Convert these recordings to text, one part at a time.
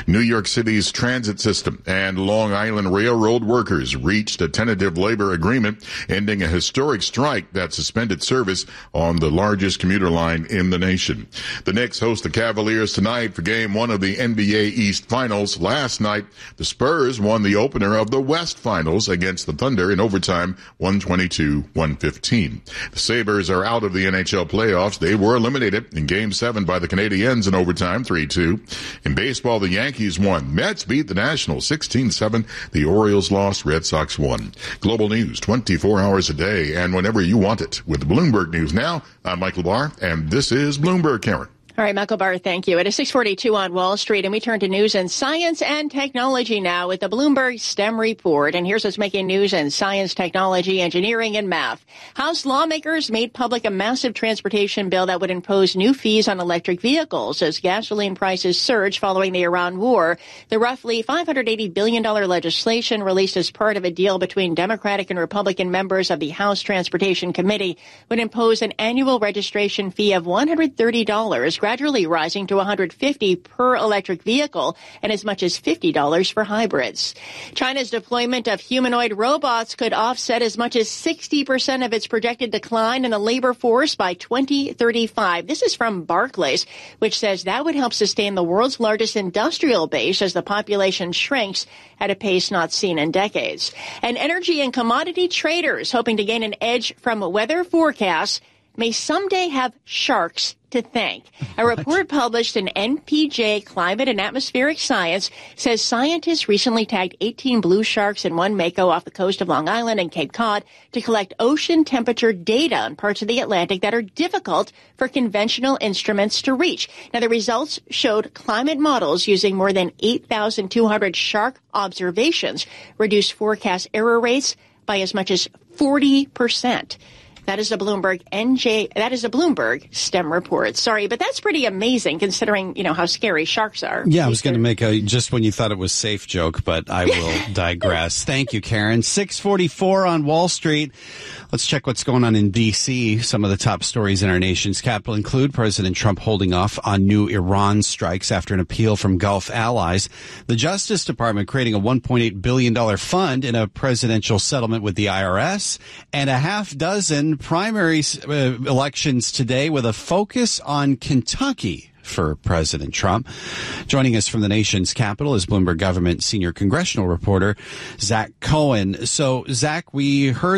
New York City's transit system and Long Island Railroad workers reached a tentative labor agreement ending a historic strike that suspended service on the largest commuter line in the nation. The Knicks host the Cavaliers tonight for Game 1 of the NBA East Finals. Last night, the Spurs won the opener of the West Finals against the Thunder in overtime, 122-115. The Sabres are out of the NHL playoffs. They were eliminated in Game 7 by the Canadiens in overtime, 3-2. In baseball, the Yankees won. Mets beat the Nationals 16-7. The Orioles lost. Red Sox won. Global news 24 hours a day and whenever you want it. With Bloomberg News Now, I'm Michael Barr, and this is Bloomberg, Karen. All right, Michael Barr, thank you. It is 6:42 on Wall Street, and we turn to news and science and technology now with the Bloomberg STEM report. And here's what's making news in science, technology, engineering, and math. House lawmakers made public a massive transportation bill that would impose new fees on electric vehicles as gasoline prices surge following the Iran war. The roughly $580 billion legislation released as part of a deal between Democratic and Republican members of the House Transportation Committee would impose an annual registration fee of $130, gradually rising to $150 per electric vehicle and as much as $50 for hybrids. China's deployment of humanoid robots could offset as much as 60% of its projected decline in the labor force by 2035. This is from Barclays, which says that would help sustain the world's largest industrial base as the population shrinks at a pace not seen in decades. And energy and commodity traders hoping to gain an edge from weather forecasts may someday have sharks to thank. A report published in NPJ Climate and Atmospheric Science says scientists recently tagged 18 blue sharks and one mako off the coast of Long Island and Cape Cod to collect ocean temperature data in parts of the Atlantic that are difficult for conventional instruments to reach. Now, the results showed climate models using more than 8,200 shark observations reduced forecast error rates by as much as 40%. That is a Bloomberg STEM report. Sorry, but that's pretty amazing considering, how scary sharks are. Yeah, I was going to make a just when you thought it was safe joke, but I will digress. Thank you, Karen. 6:44 on Wall Street. Let's check what's going on in D.C. Some of the top stories in our nation's capital include President Trump holding off on new Iran strikes after an appeal from Gulf allies. The Justice Department creating a $1.8 billion fund in a presidential settlement with the IRS, and a half dozen primary elections today with a focus on Kentucky for President Trump. Joining us from the nation's capital is Bloomberg Government senior congressional reporter Zach Cohen. So, Zach, we saw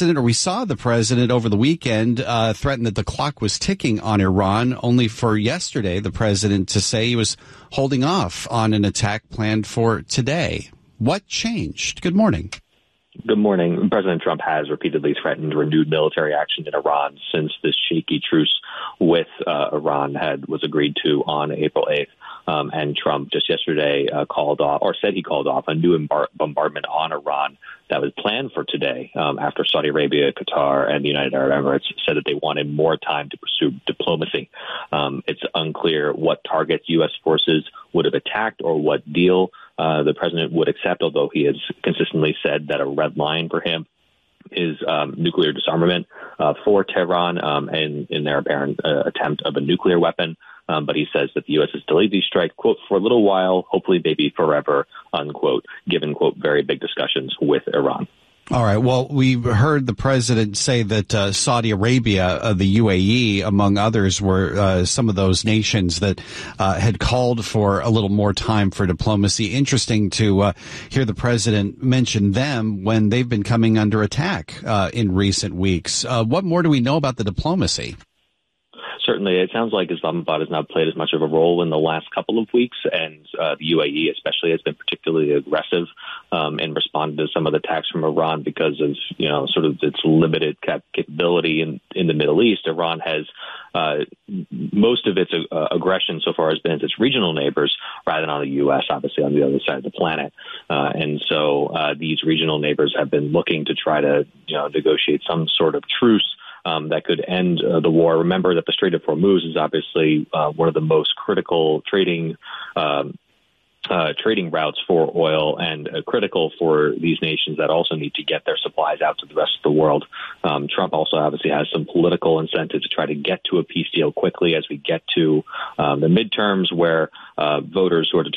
the president over the weekend threaten that the clock was ticking on Iran, only for yesterday the president to say he was holding off on an attack planned for today. What changed? Good morning. Good morning. President Trump has repeatedly threatened renewed military action in Iran since this shaky truce with Iran was agreed to on April 8th. And Trump just yesterday said he called off a new bombardment on Iran that was planned for today after Saudi Arabia, Qatar, and the United Arab Emirates said that they wanted more time to pursue diplomacy. It's unclear what targets U.S. forces would have attacked or what deal the president would accept, although he has consistently said that a red line for him is nuclear disarmament for Tehran in their apparent attempt of a nuclear weapon. But he says that the U.S. has delayed these strikes, quote, for a little while, hopefully maybe forever, unquote, given, quote, very big discussions with Iran. All right. Well, we heard the president say that Saudi Arabia, the UAE, among others, were some of those nations that had called for a little more time for diplomacy. Interesting to hear the president mention them when they've been coming under attack in recent weeks. What more do we know about the diplomacy? Certainly, it sounds like Islamabad has not played as much of a role in the last couple of weeks, and the UAE especially has been particularly aggressive in responding to some of the attacks from Iran because of, sort of its limited capability in the Middle East. Iran has most of its aggression so far has been its regional neighbors rather than on the U.S., obviously on the other side of the planet. And so these regional neighbors have been looking to try to, negotiate some sort of truce that could end the war. Remember that the Strait of Hormuz is obviously one of the most critical trading routes for oil and critical for these nations that also need to get their supplies out to the rest of the world. Trump also obviously has some political incentive to try to get to a peace deal quickly as we get to the midterms where voters who are